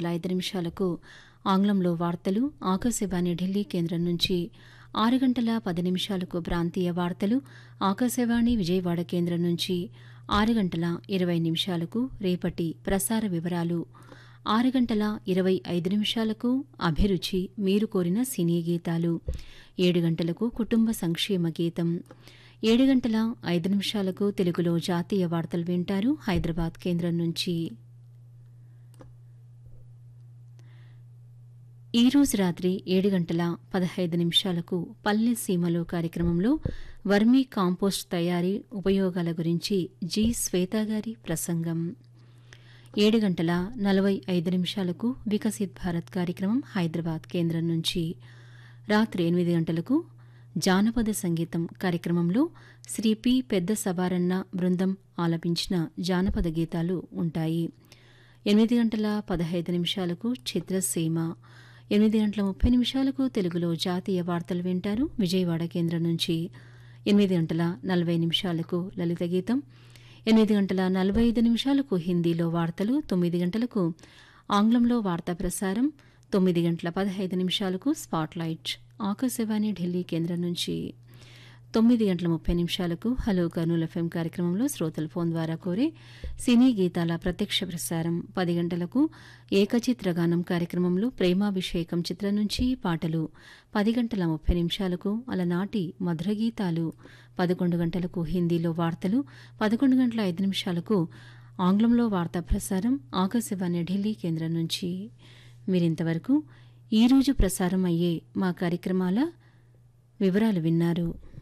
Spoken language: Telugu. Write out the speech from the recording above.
5 ఆంగ్లంలో వార్తలు ఆకాశవాణి ఢిల్లీ కేంద్రం నుంచి 6 ప్రాంతీయ వార్తలు ఆకాశవాణి విజయవాడ కేంద్రం నుంచి 6 రేపటి ప్రసార వివరాలు 6 అభిరుచి మీరు కోరిన సినీ గీతాలు 7 కుటుంబ సంక్షేమ గీతం 7 తెలుగులో జాతీయ వార్తలు వింటారు హైదరాబాద్ కేంద్రం నుంచి. ఈ రోజు రాత్రి 7 పల్లె సీమలో కార్యక్రమంలో వర్మీ కాంపోస్ట్ తయారీ ఉపయోగాల గురించి జి శ్వేత గారి ప్రసంగం. 7 వికసిత్ భారత్ కార్యక్రమం హైదరాబాద్ కేంద్రం నుంచి. రాత్రి 8 జానపద సంగీతం కార్యక్రమంలో శ్రీ పి పెద్ద సబారన్న బృందం ఆలపించిన జానపద గీతాలు ఉంటాయి. 8 చిత్రసీమ 8 తెలుగులో జాతీయ వార్తలు వింటారు విజయవాడ కేంద్రం నుంచి. 8 లలిత గీతం 8 హిందీలో వార్తలు 9 ఆంగ్లంలో వార్తా ప్రసారం 9 స్పాట్లైట్ ఆకాశవాణి ఢిల్లీ కేంద్రం నుంచి. 9 హలో కర్నూలు ఎఫ్ఎం కార్యక్రమంలో శ్రోతల ఫోన్ ద్వారా కోరే సినీ గీతాల ప్రత్యక్ష ప్రసారం. 10 ఏకచిత్రగానం కార్యక్రమంలో ప్రేమాభిషేకం చిత్రం నుంచి పాటలు 10 అలనాటి మధుర గీతాలు. 11 హిందీలో వార్తలు 11 ఆంగ్లంలో వార్తా ప్రసారం ఆకాశవాణి ఢిల్లీ కేంద్రం నుంచి. మీరింతవరకు ఈరోజు ప్రసారం అయ్యే మా కార్యక్రమాల వివరాలు విన్నారు.